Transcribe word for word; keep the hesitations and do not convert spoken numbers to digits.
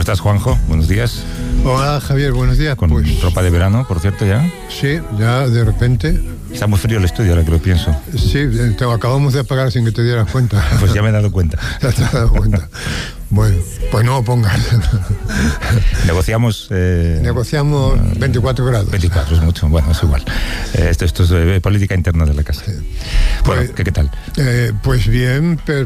estás, Juanjo? Buenos días. Hola, Javier, buenos días. Con pues, ropa de verano, por cierto, ya. Sí, ya de repente. Está muy frío el estudio, ahora que lo pienso. Sí, te acabamos de apagar sin que te dieras cuenta. Pues ya me he dado cuenta. Ya te has dado cuenta. Bueno, pues no pongas. Negociamos... Eh, Negociamos veinticuatro grados. veinticuatro es mucho, bueno, es igual. Eh, esto, esto es eh, política interna de la casa. Sí. Bueno, pues, ¿qué, ¿qué tal? Eh, pues bien, pero